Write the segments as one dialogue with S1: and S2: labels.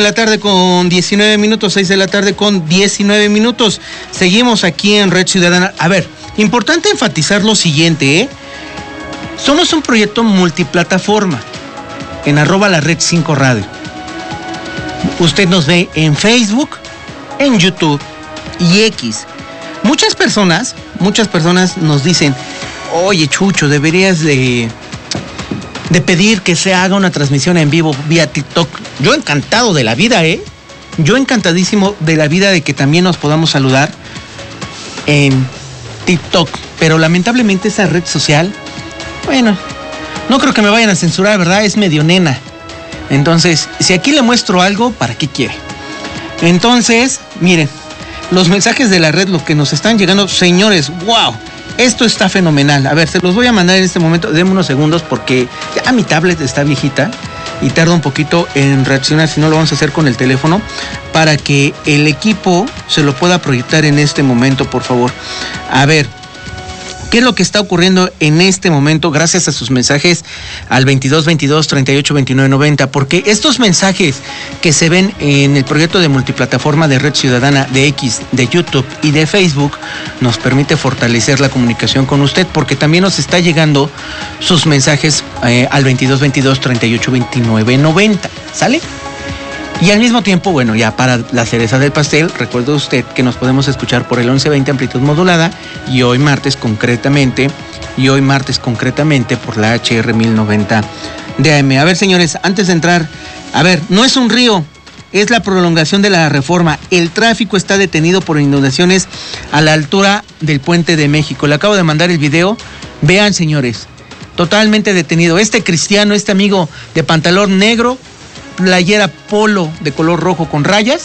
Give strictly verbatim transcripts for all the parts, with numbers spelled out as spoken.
S1: de la tarde con diecinueve minutos, seis de la tarde con diecinueve minutos. Seguimos aquí en Red Ciudadana. A ver, importante enfatizar lo siguiente, ¿eh? Somos un proyecto multiplataforma en arroba la red cinco radio. Usted nos ve en Facebook, en YouTube y X. Muchas personas, muchas personas nos dicen, oye Chucho, deberías de, de pedir que se haga una transmisión en vivo vía TikTok. Yo encantado de la vida, ¿eh? Yo encantadísimo de la vida de que también nos podamos saludar en TikTok. Pero lamentablemente esa red social, bueno, no creo que me vayan a censurar, ¿verdad? Es medio nena. Entonces, si aquí le muestro algo, ¿para qué quiere? Entonces, miren, los mensajes de la red, lo que nos están llegando, señores, wow, esto está fenomenal. A ver, se los voy a mandar en este momento, denme unos segundos porque ya mi tablet está viejita y tarda un poquito en reaccionar, si no lo vamos a hacer con el teléfono, para que el equipo se lo pueda proyectar en este momento, por favor. A ver, ¿qué es lo que está ocurriendo en este momento? Gracias a sus mensajes al veintidós veintidós treinta y ocho veintinueve noventa, porque estos mensajes que se ven en el proyecto de multiplataforma de Red Ciudadana, de X, de YouTube y de Facebook, nos permite fortalecer la comunicación con usted, porque también nos está llegando sus mensajes eh, al veintidós veintidós treinta y ocho veintinueve noventa, ¿sale? Y al mismo tiempo, bueno, ya para la cereza del pastel, recuerde usted que nos podemos escuchar por el once veinte amplitud modulada y hoy martes concretamente, y hoy martes concretamente por la H R mil noventa de A M. A ver, señores, antes de entrar, a ver, no es un río, es la prolongación de la Reforma. El tráfico está detenido por inundaciones a la altura del Puente de México. Le acabo de mandar el video. Vean, señores, totalmente detenido. Este cristiano, este amigo de pantalón negro, playera polo de color rojo con rayas,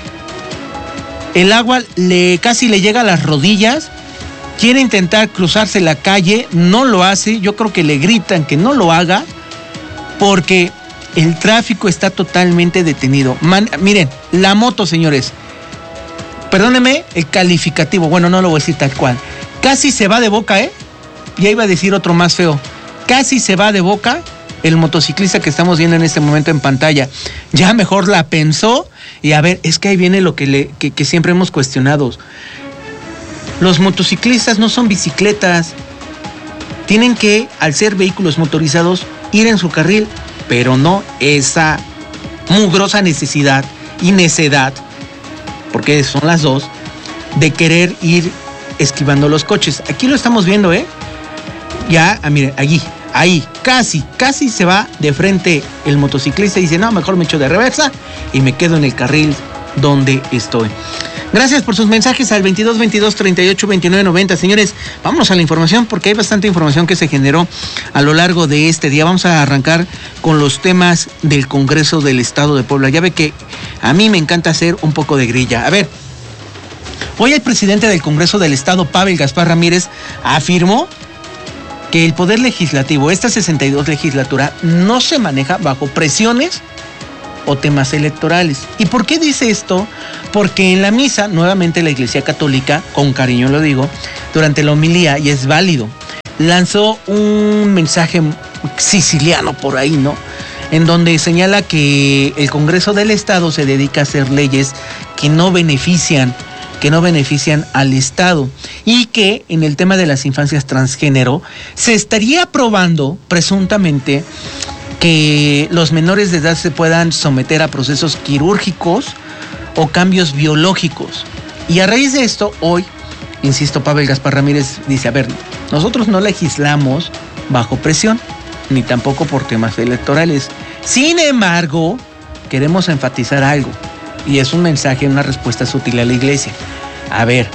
S1: el agua le casi le llega a las rodillas, quiere intentar cruzarse la calle, no lo hace. Yo creo que le gritan que no lo haga porque el tráfico está totalmente detenido. Man, miren, la moto, señores, perdónenme el calificativo, bueno, no lo voy a decir tal cual, casi se va de boca, ¿eh? Ya iba a decir otro más feo, casi se va de boca el motociclista que estamos viendo en este momento en pantalla. Ya mejor la pensó y a ver, es que ahí viene lo que, le, que, que siempre hemos cuestionado. Los motociclistas no son bicicletas. Tienen que, al ser vehículos motorizados, ir en su carril, pero no esa mugrosa necesidad y necedad, porque son las dos, de querer ir esquivando los coches. Aquí lo estamos viendo, ¿eh? Ya, ah, miren, allí. Ahí, casi, casi se va de frente el motociclista y dice, no, mejor me echo de reversa y me quedo en el carril donde estoy. Gracias por sus mensajes al veintidós veintidós treinta y ocho veintinueve noventa. Señores, vámonos a la información porque hay bastante información que se generó a lo largo de este día. Vamos a arrancar con los temas del Congreso del Estado de Puebla. Ya ve que a mí me encanta hacer un poco de grilla. A ver, hoy el presidente del Congreso del Estado, Pavel Gaspar Ramírez, afirmó que el Poder Legislativo, esta sesenta y dos legislatura, no se maneja bajo presiones o temas electorales. ¿Y por qué dice esto? Porque en la misa, nuevamente la Iglesia Católica, con cariño lo digo, durante la homilía, y es válido, lanzó un mensaje siciliano por ahí, ¿no? En donde señala que el Congreso del Estado se dedica a hacer leyes que no benefician que no benefician al Estado y que en el tema de las infancias transgénero se estaría aprobando presuntamente que los menores de edad se puedan someter a procesos quirúrgicos o cambios biológicos. Y a raíz de esto, hoy, insisto, Pavel Gaspar Ramírez dice, a ver, nosotros no legislamos bajo presión, ni tampoco por temas electorales. Sin embargo, queremos enfatizar algo. Y es un mensaje, una respuesta sutil a la Iglesia. A ver,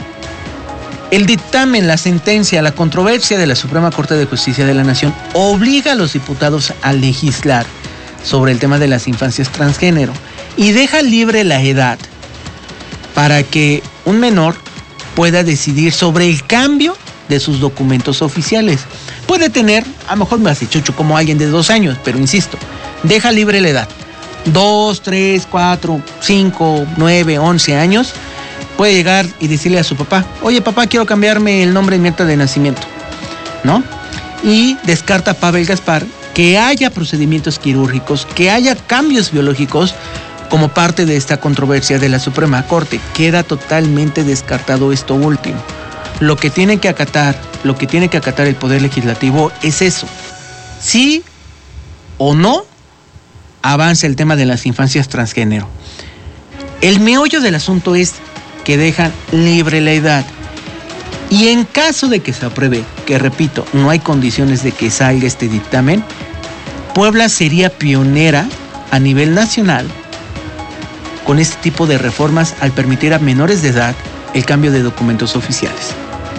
S1: el dictamen, la sentencia, la controversia de la Suprema Corte de Justicia de la Nación obliga a los diputados a legislar sobre el tema de las infancias transgénero y deja libre la edad para que un menor pueda decidir sobre el cambio de sus documentos oficiales. Puede tener, a lo mejor me hace chucho como alguien de dos años, pero insisto, deja libre la edad. Dos, tres, cuatro, cinco, nueve, once años, puede llegar y decirle a su papá, oye papá, quiero cambiarme el nombre en mi acta de nacimiento, ¿no? Y descarta Pavel Gaspar que haya procedimientos quirúrgicos, que haya cambios biológicos como parte de esta controversia de la Suprema Corte. Queda totalmente descartado esto último. Lo que tiene que acatar, lo que tiene que acatar el Poder Legislativo es eso. Sí o no avanza el tema de las infancias transgénero. El meollo del asunto es que dejan libre la edad. Y en caso de que se apruebe, que repito, no hay condiciones de que salga este dictamen, Puebla sería pionera a nivel nacional con este tipo de reformas al permitir a menores de edad el cambio de documentos oficiales.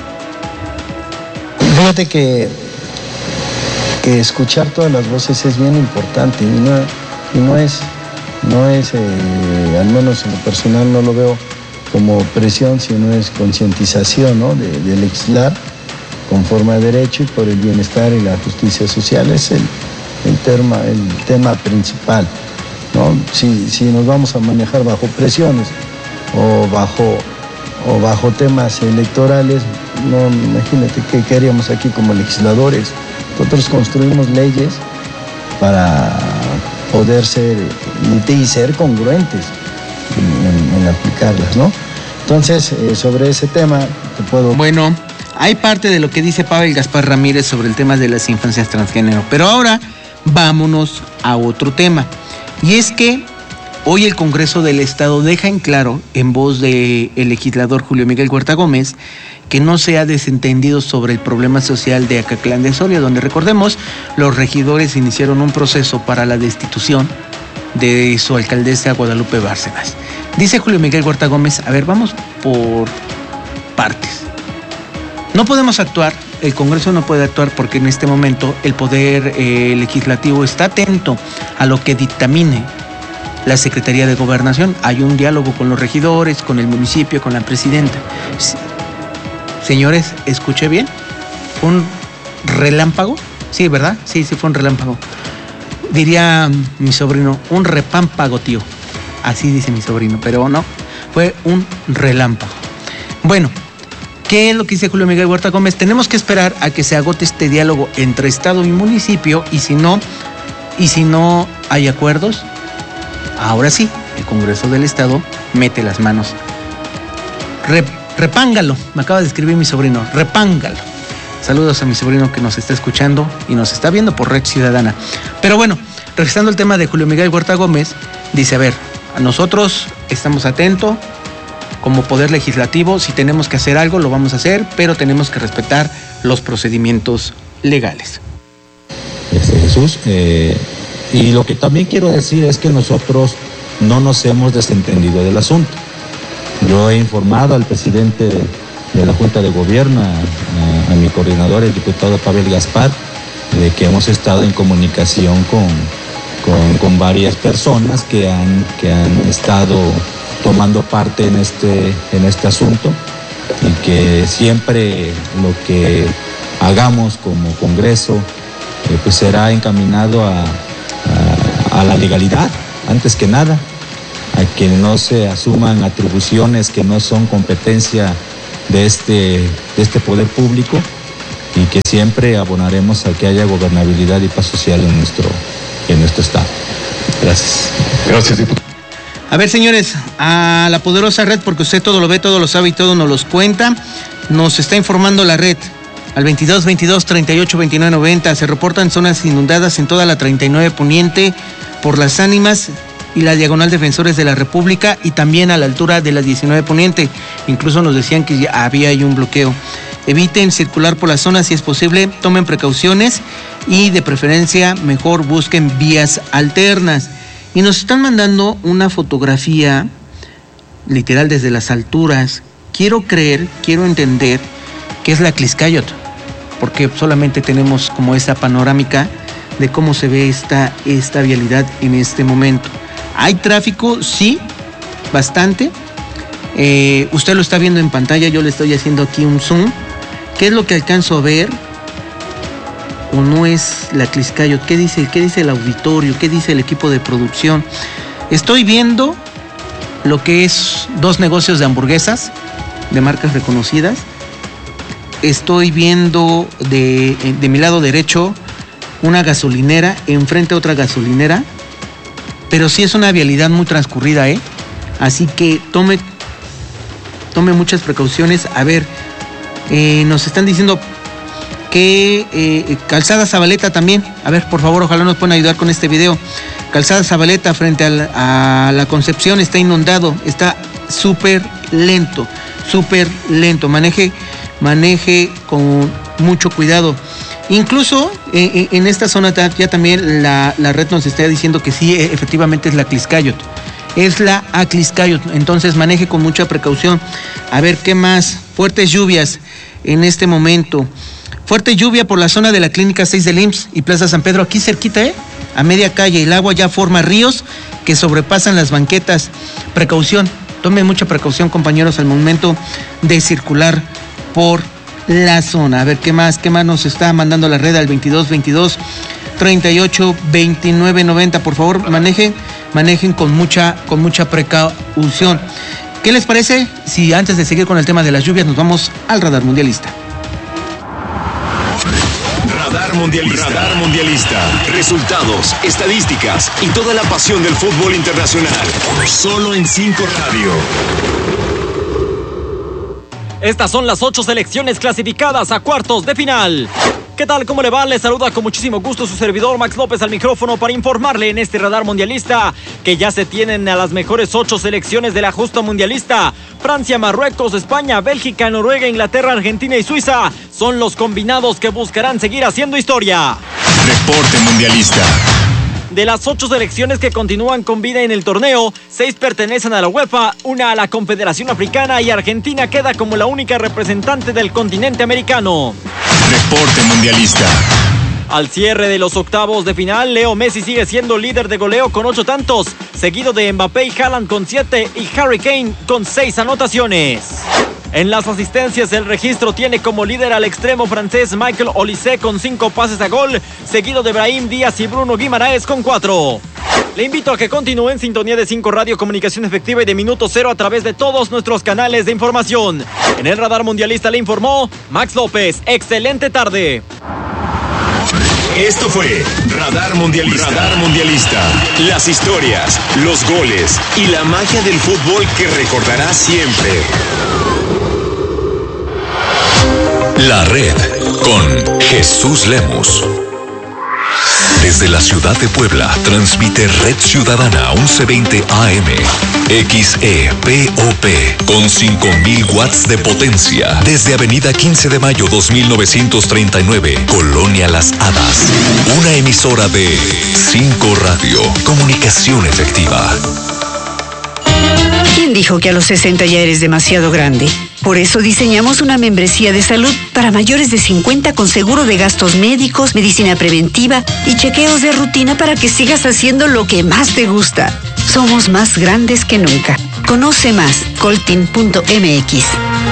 S2: Fíjate que, que escuchar todas las voces es bien importante y no, y no es, no es eh, al menos en lo personal no lo veo como presión, sino es concientización, ¿no? de, de legislar conforme a derecho y por el bienestar y la justicia social. Es el, el, tema, el tema principal, ¿no? Si, si nos vamos a manejar bajo presiones o bajo, o bajo temas electorales, no, imagínate qué, qué haríamos aquí como legisladores. Nosotros construimos leyes para poder ser y ser congruentes En, en aplicarlas, ¿no? Entonces, eh, sobre ese tema, te puedo...
S1: Bueno, hay parte de lo que dice Pavel Gaspar Ramírez sobre el tema de las infancias transgénero, pero ahora vámonos a otro tema. Y es que hoy el Congreso del Estado deja en claro, en voz del legislador Julio Miguel Huerta Gómez, que no se ha desentendido sobre el problema social de Acatlán de Soria, donde, recordemos, los regidores iniciaron un proceso para la destitución de su alcaldesa Guadalupe Bárcenas. Dice Julio Miguel Huerta Gómez, a ver, vamos por partes. No podemos actuar, el Congreso no puede actuar porque en este momento el Poder eh, Legislativo está atento a lo que dictamine la Secretaría de Gobernación. Hay un diálogo con los regidores, con el municipio, con la presidenta. Señores, escuché bien, un relámpago, sí, ¿verdad? Sí, sí fue un relámpago. Diría mi sobrino, un repámpago, tío. Así dice mi sobrino, pero no, fue un relámpago. Bueno, ¿qué es lo que dice Julio Miguel Huerta Gómez? Tenemos que esperar a que se agote este diálogo entre Estado y municipio, y si no, y si no hay acuerdos, ahora sí, el Congreso del Estado mete las manos. Rep, repángalo, me acaba de escribir mi sobrino, repángalo. Saludos a mi sobrino que nos está escuchando y nos está viendo por Red Ciudadana. Pero bueno, regresando al tema de Julio Miguel Huerta Gómez, dice, a ver, a nosotros estamos atentos como Poder Legislativo, si tenemos que hacer algo lo vamos a hacer, pero tenemos que respetar los procedimientos legales.
S3: Este, Jesús, eh, y lo que también quiero decir es que nosotros no nos hemos desentendido del asunto. Yo he informado al presidente de, de la Junta de Gobierno, a, a, a mi coordinador, el diputado Pavel Gaspar, de que hemos estado en comunicación con, con, con varias personas que han, que han estado tomando parte en este, en este asunto, y que siempre lo que hagamos como Congreso eh, pues será encaminado a, a, a la legalidad, antes que nada, a que no se asuman atribuciones que no son competencia de este, de este poder público, y que siempre abonaremos a que haya gobernabilidad y paz social en nuestro, en nuestro estado. Gracias.
S4: Gracias, diputado.
S1: A ver, señores, a la poderosa red, porque usted todo lo ve, todo lo sabe y todo nos los cuenta, nos está informando la red. Al veintidós veintidós treinta y ocho veintinueve noventa se reportan zonas inundadas en toda la treinta y nueve Poniente, por Las Ánimas y la Diagonal Defensores de la República, y también a la altura de la diecinueve Poniente. Incluso nos decían que ya había ahí un bloqueo. Eviten circular por la zona si es posible, tomen precauciones y de preferencia mejor busquen vías alternas. Y nos están mandando una fotografía literal desde las alturas. Quiero creer, quiero entender que es la Tliscayot, porque solamente tenemos como esa panorámica de cómo se ve esta, esta vialidad en este momento. Hay tráfico, sí, bastante. Eh, usted lo está viendo en pantalla, yo le estoy haciendo aquí un zoom. ¿Qué es lo que alcanzo a ver? ¿O no es la Tliscayot? ¿Qué dice, qué dice el auditorio? ¿Qué dice el equipo de producción? Estoy viendo lo que es dos negocios de hamburguesas de marcas reconocidas. Estoy viendo de, de mi lado derecho una gasolinera, enfrente otra gasolinera. pero sí es una vialidad muy transcurrida, ¿eh? Así que tome, tome muchas precauciones. A ver, eh, nos están diciendo que eh, Calzada Zabaleta también. A ver, por favor, ojalá nos puedan ayudar con este video. Calzada Zabaleta frente a la, a la Concepción está inundado, está súper lento, súper lento. Maneje, maneje con mucho cuidado. Incluso eh, en esta zona ya también la, la red nos está diciendo que sí, efectivamente es la Axliscayot. Es la Axliscayot, entonces maneje con mucha precaución. A ver, ¿qué más? Fuertes lluvias en este momento. Fuerte lluvia por la zona de la Clínica seis del I M S S y Plaza San Pedro, aquí cerquita, ¿eh? A media calle. El agua ya forma ríos que sobrepasan las banquetas. Precaución, tomen mucha precaución, compañeros, al momento de circular por la zona. A ver, ¿qué más? ¿Qué más nos está mandando la red al veintidós veintidós treinta y ocho veintinueve noventa? Por favor, manejen, manejen con mucha, con mucha precaución. ¿Qué les parece si antes de seguir con el tema de las lluvias nos vamos al radar mundialista?
S4: Radar Mundialista. Radar Mundialista. Resultados, estadísticas y toda la pasión del fútbol internacional. Solo en cinco Radio.
S5: Estas son las ocho selecciones clasificadas a cuartos de final. ¿Qué tal? ¿Cómo le va? Les saluda con muchísimo gusto su servidor Max López al micrófono para informarle en este radar mundialista que ya se tienen a las mejores ocho selecciones de la justa mundialista. Francia, Marruecos, España, Bélgica, Noruega, Inglaterra, Argentina y Suiza son los combinados que buscarán seguir haciendo historia.
S4: Reporte mundialista.
S5: De las ocho selecciones que continúan con vida en el torneo, seis pertenecen a la UEFA, una a la Confederación Africana y Argentina queda como la única representante del continente americano.
S4: Reporte mundialista.
S5: Al cierre de los octavos de final, Leo Messi sigue siendo líder de goleo con ocho tantos, seguido de Mbappé y Haaland con siete y Harry Kane con seis anotaciones. En las asistencias, el registro tiene como líder al extremo francés Michael Olise con cinco pases a gol, seguido de Brahim Díaz y Bruno Guimaraes con cuatro. Le invito a que continúe en sintonía de cinco Radio, comunicación efectiva y de minuto cero a través de todos nuestros canales de información. En el radar mundialista le informó Max López. Excelente tarde.
S4: Esto fue Radar Mundialista. Radar Mundialista. Las historias, los goles y la magia del fútbol que recordarás siempre. La Red con Jesús Lemus. Desde la ciudad de Puebla, transmite Red Ciudadana once veinte A M, X E P O P, con cinco mil watts de potencia. Desde Avenida quince de mayo dos mil novecientos treinta y nueve, Colonia Las Hadas. Una emisora de cinco Radio, comunicación efectiva.
S6: ¿Quién dijo que a los sesenta ya eres demasiado grande? Por eso diseñamos una membresía de salud para mayores de cincuenta con seguro de gastos médicos, medicina preventiva y chequeos de rutina para que sigas haciendo lo que más te gusta. Somos más grandes que nunca. Conoce más, coltin punto m x.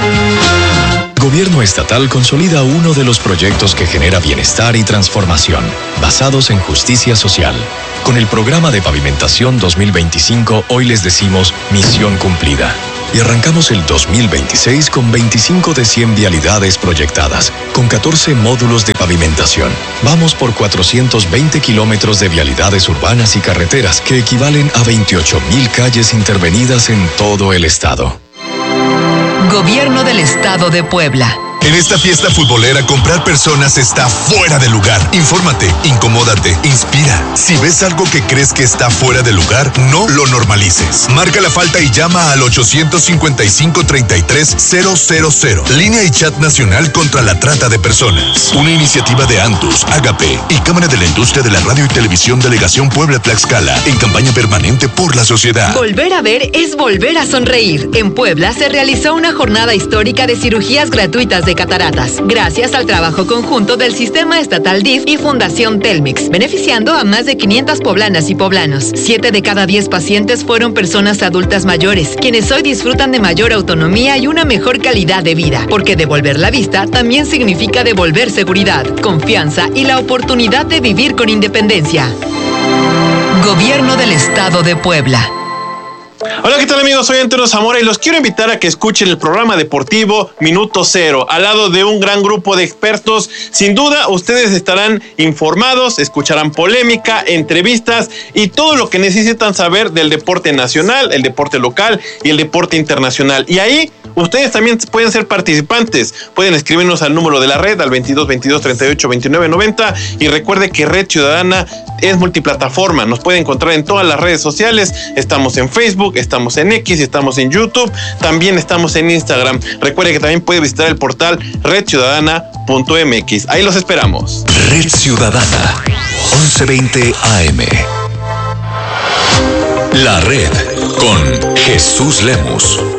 S7: Gobierno estatal consolida uno de los proyectos que genera bienestar y transformación, basados en justicia social. Con el programa de pavimentación dos mil veinticinco, hoy les decimos misión cumplida. Y arrancamos el dos mil veintiséis con veinticinco de cien vialidades proyectadas, con catorce módulos de pavimentación. Vamos por cuatrocientos veinte kilómetros de vialidades urbanas y carreteras, que equivalen a veintiocho mil calles intervenidas en todo el estado.
S8: Gobierno del Estado de Puebla.
S9: En esta fiesta futbolera, comprar personas está fuera de lugar. Infórmate, incomódate, inspira. Si ves algo que crees que está fuera de lugar, no lo normalices. Marca la falta y llama al ochocientos cincuenta y cinco, treinta y tres, cero cero cero. Línea y chat nacional contra la trata de personas. Una iniciativa de Antus, Agape y Cámara de la Industria de la Radio y Televisión Delegación Puebla-Tlaxcala, en campaña permanente por la sociedad.
S8: Volver a ver es volver a sonreír. En Puebla se realizó una jornada histórica de cirugías gratuitas de cataratas, gracias al trabajo conjunto del Sistema Estatal D I F y Fundación Telmex, beneficiando a más de quinientas poblanas y poblanos. Siete de cada diez pacientes fueron personas adultas mayores, quienes hoy disfrutan de mayor autonomía y una mejor calidad de vida, porque devolver la vista también significa devolver seguridad, confianza y la oportunidad de vivir con independencia. Gobierno del Estado de Puebla.
S10: Hola, ¿qué tal amigos? Soy Antonio Zamora y los quiero invitar a que escuchen el programa deportivo Minuto Cero, al lado de un gran grupo de expertos. Sin duda, ustedes estarán informados, escucharán polémica, entrevistas y todo lo que necesitan saber del deporte nacional, el deporte local y el deporte internacional. Y ahí ustedes también pueden ser participantes. Pueden escribirnos al número de la red, al veintidós veintidós treinta y ocho veintinueve noventa. Y recuerde que Red Ciudadana es multiplataforma. Nos puede encontrar en todas las redes sociales. Estamos en Facebook, estamos en X, estamos en YouTube. También estamos en Instagram. Recuerde que también puede visitar el portal red ciudadana punto m x. Ahí los esperamos.
S4: Red Ciudadana, once veinte A M. La Red con Jesús Lemus.